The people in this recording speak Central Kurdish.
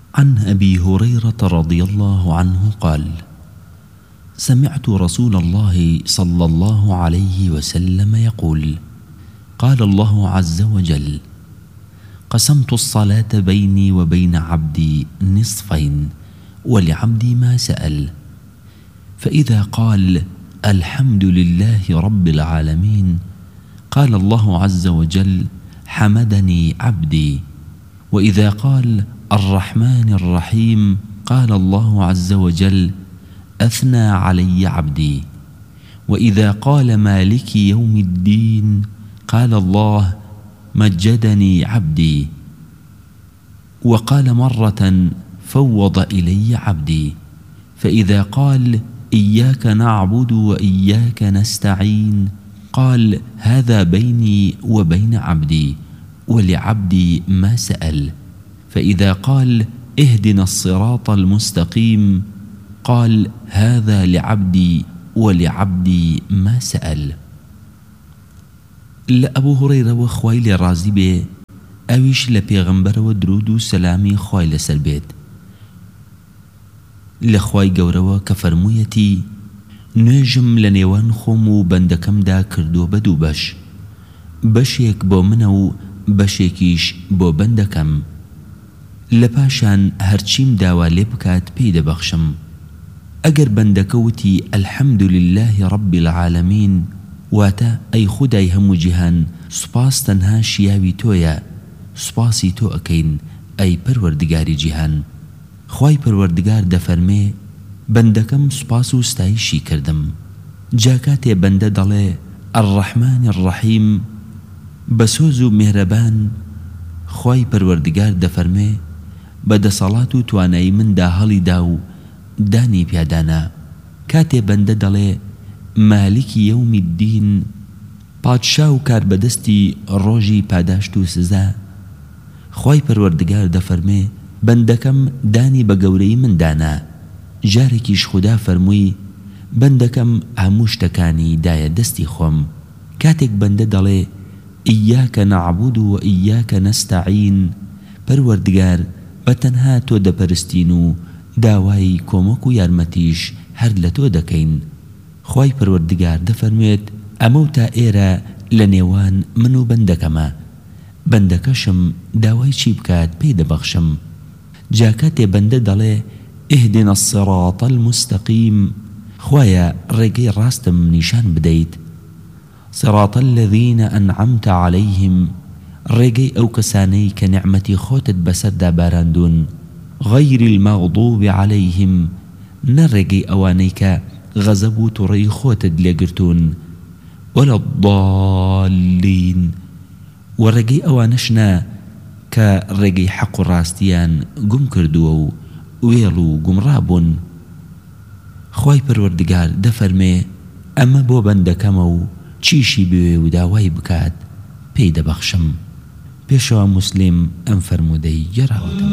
عن أبي هريرة رضي الله عنه قال: سمعت رسول الله صلى الله عليه وسلم يقول: قال الله عز وجل: قسمت الصلاة بيني وبين عبدي نصفين ولعبدي ما سأل، فإذا قال الحمد لله رب العالمين قال الله عز وجل: حمدني عبدي. وإذا قال الرحمن الرحيم قال الله عز وجل: أثنى علي عبدي. وإذا قال مالك يوم الدين قال الله: مجدني عبدي. وقال مرة: فوض إلي عبدي. فإذا قال إياك نعبد وإياك نستعين قال: هذا بيني وبين عبدي ولعبدي ما سأل. فإذا قال اهدنا الصراط المستقيم قال: هذا لعبدي ولعبدي ما سأل. لأبو هريرة وخوای لێ ڕازی بێ ئەویش لە پێغەمبەرەوە درود و سەلامی خوای لەسەر بێت لە خوای گەورەوە کە فەرموویەتی: نوێژم لە نێوان خۆم و بەندەکەمدا کردووە بە دوو بەش، بەشێک بۆ منە و بەشێکیش بۆ بەندەکەم، لە پاشان هەرچیم داوا لێ بکات پێی دەبەخشم. ئەگەر بەندەکە وتی الحەمد لله رب العالمین واتە ئەی خودای هەموو جیهان، سوپاس تەنها شیاوی تۆیە، سوپاسی تۆ ئەکەین ئەی پەروەردگاری جیهان. خوای پەروەردگار دەفەرمێ: بەندەکەم سوپاس و ستایشی کردم. جا کاتێ بەندە دەڵێ الرحمن الرحیم بە سۆز و میهرەبان، خوای پەروەردگار دەفەرمێ: بەدەسەڵات و توانایی مندا هەڵیدا و دانی پیادانە. کاتێ بەندە دەڵێ مالکی یوم الدین، پادشا و کاربەدەستی ڕۆژی پاداشت و سزا، خوای پەروەردگار دەفەرمێ: بەندەکەم دانی بە گەورەی مندانە. جارێکیش خوددا فەرمووی: بەندەکەم هەموو شتەکانی دایە دەستی خۆم. کاتێک بەندە دەڵێ ئیاکە نەعبود و ئیاکە نەستەعین، پەروەردگار بە تەنها تۆ دەپەرستین و داوای کۆمەک و یارمەتیش هەر لە تۆ دەکەین. خوای پەروەردگار دەفەرموێت: ئەمە تا ئێرە لە نێوان من و بەندەکەمە، بەندەکەشم داوای چی بکات پێی دەبەخشم. جا کاتێ بەندە دەڵێ اهدنا الصراط المستقيم، خوایە ڕێگەی ڕاستم نیشان بدەیت. صراط الذين أنعمت عليهم، ڕێگەی ئەو کەسانەی کە نعمەتی خۆتت بەسەردا باراندون. غير المغضوب عليهم، نە ڕێگەی ئەوانەی کە غەزەب و تووڕەی خۆتت لێگرتوون. ولا الضالين، و ڕێگەی ئەوانەش نە کە ڕێگەی حەق و ڕاستیان گوم کردووە و وێڵ و گومڕابوون. خوای پەروەردگار دەفەرمێ: ئەمە بۆ بەندەکەمە و چیشی بوێ و داوای بکات پێی دەبەخشم. پێشەوە موسلیم ئەم فەرموودەی گێڕاوەتەوە.